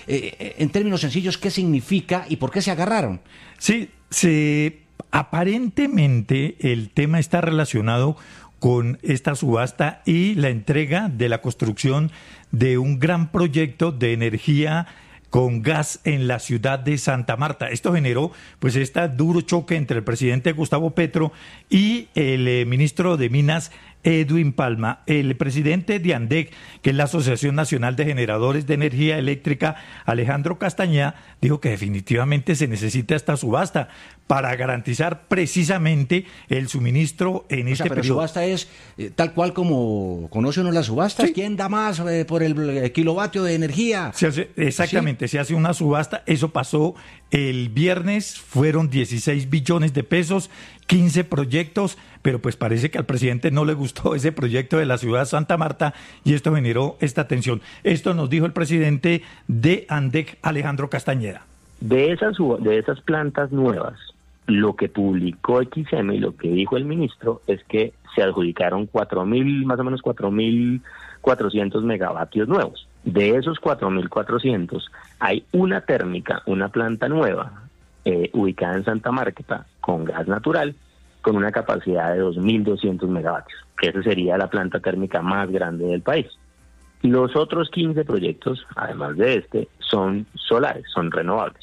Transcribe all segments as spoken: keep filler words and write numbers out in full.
eh, en términos sencillos, ¿qué significa y por qué se agarraron? Sí, se, aparentemente el tema está relacionado con esta subasta y la entrega de la construcción de un gran proyecto de energía con gas en la ciudad de Santa Marta. Esto generó pues este duro choque entre el presidente Gustavo Petro y el eh, ministro de Minas, Edwin Palma. El presidente de ANDEC, que es la Asociación Nacional de Generadores de Energía Eléctrica, Alejandro Castañeda, dijo que definitivamente se necesita esta subasta para garantizar precisamente el suministro en o este sea, pero periodo. Subasta es eh, tal cual como conoce uno las subastas. Sí. ¿Quién da más eh, por el eh, kilovatio de energía? Se hace, exactamente, ¿sí? Se hace una subasta. Eso pasó el viernes, fueron dieciséis billones de pesos, quince proyectos, pero pues parece que al presidente no le gustó ese proyecto de la ciudad de Santa Marta y esto generó esta tensión. Esto nos dijo el presidente de ANDEC, Alejandro Castañeda. De esas, de esas plantas nuevas, lo que publicó X M y lo que dijo el ministro es que se adjudicaron cuatro mil, más o menos cuatro mil cuatrocientos megavatios nuevos. De esos cuatro mil cuatrocientos hay una térmica, una planta nueva, eh, ubicada en Santa Marta, con gas natural, con una capacidad de dos mil doscientos megavatios, que esa sería la planta térmica más grande del país. Los otros quince proyectos, además de este, son solares, son renovables.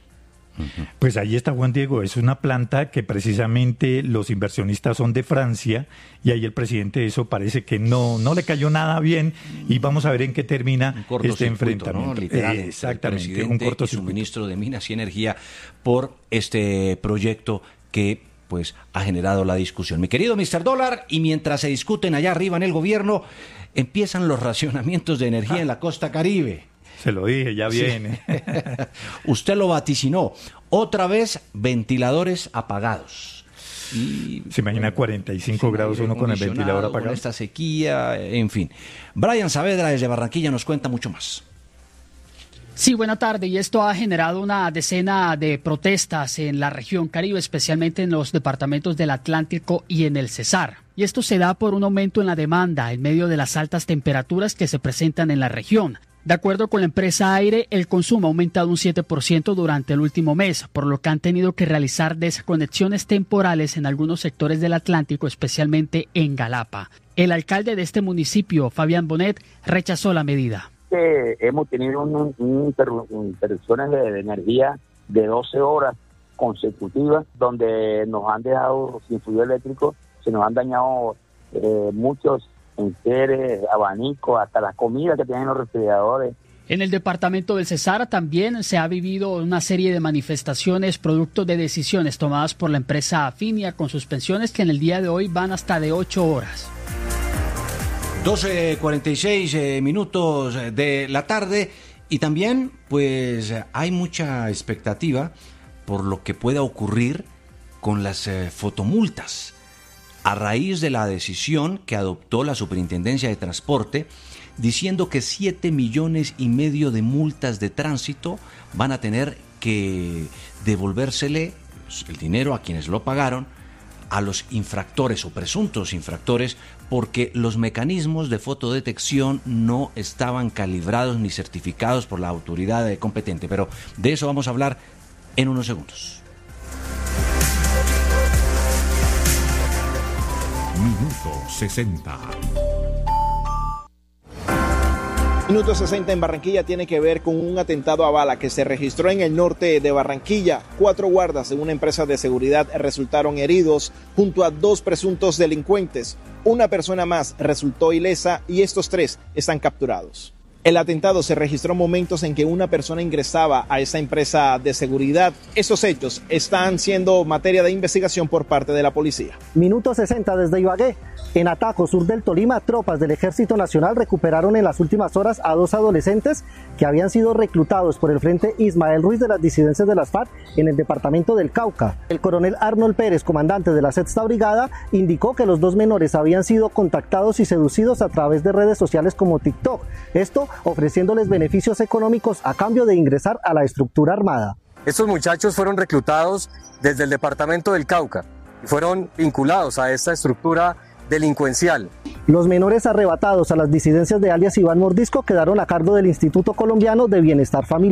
Pues ahí está, Juan Diego, es una planta que precisamente los inversionistas son de Francia y ahí el presidente eso parece que no, no le cayó nada bien y vamos a ver en qué termina este enfrentamiento. ¿No? Literal, eh, exactamente, el presidente un cortocircuito. y su ministro de Minas y Energía por este proyecto que pues ha generado la discusión. Mi querido mister Dólar, y mientras se discuten allá arriba en el gobierno, empiezan los racionamientos de energía ah. en la costa Caribe. Se lo dije, ya viene. Sí. Usted lo vaticinó. Otra vez, ventiladores apagados. Y, Se imagina bueno, cuarenta y cinco grados uno con el ventilador apagado. Con esta sequía, en fin. Brian Saavedra desde Barranquilla nos cuenta mucho más. Sí, buena tarde. Y esto ha generado una decena de protestas en la región Caribe, especialmente en los departamentos del Atlántico y en el Cesar. Y esto se da por un aumento en la demanda en medio de las altas temperaturas que se presentan en la región. De acuerdo con la empresa Aire, el consumo ha aumentado un siete por ciento durante el último mes, por lo que han tenido que realizar desconexiones temporales en algunos sectores del Atlántico, especialmente en Galapa. El alcalde de este municipio, Fabián Bonet, rechazó la medida. Eh, hemos tenido un, un, un interrupciones de, de energía de doce horas consecutivas, donde nos han dejado sin fluido eléctrico, se nos han dañado eh, muchos enseres, abanicos, hasta la comida que tienen los refrigeradores. En el departamento del Cesar también se ha vivido una serie de manifestaciones producto de decisiones tomadas por la empresa Afinia con suspensiones que en el día de hoy van hasta de ocho horas. doce cuarenta y seis eh, minutos de la tarde y también pues hay mucha expectativa por lo que pueda ocurrir con las eh, fotomultas a raíz de la decisión que adoptó la Superintendencia de Transporte diciendo que siete millones y medio de multas de tránsito van a tener que devolvérsele el dinero a quienes lo pagaron a los infractores o presuntos infractores porque los mecanismos de fotodetección no estaban calibrados ni certificados por la autoridad competente. Pero de eso vamos a hablar en unos segundos. Minuto sesenta. Minuto sesenta en Barranquilla tiene que ver con un atentado a bala que se registró en el norte de Barranquilla. Cuatro guardas de una empresa de seguridad resultaron heridos junto a dos presuntos delincuentes. Una persona más resultó ilesa y estos tres están capturados. El atentado se registró momentos en que una persona ingresaba a esa empresa de seguridad. Estos hechos están siendo materia de investigación por parte de la policía. Minuto sesenta desde Ibagué. En Ataco, sur del Tolima, tropas del Ejército Nacional recuperaron en las últimas horas a dos adolescentes que habían sido reclutados por el Frente Ismael Ruiz de las disidencias de las FARC en el departamento del Cauca. El coronel Arnold Pérez, comandante de la Sexta Brigada, indicó que los dos menores habían sido contactados y seducidos a través de redes sociales como TikTok. Esto ofreciéndoles beneficios económicos a cambio de ingresar a la estructura armada. Estos muchachos fueron reclutados desde el departamento del Cauca y fueron vinculados a esta estructura delincuencial. Los menores arrebatados a las disidencias de alias Iván Mordisco quedaron a cargo del Instituto Colombiano de Bienestar Familiar.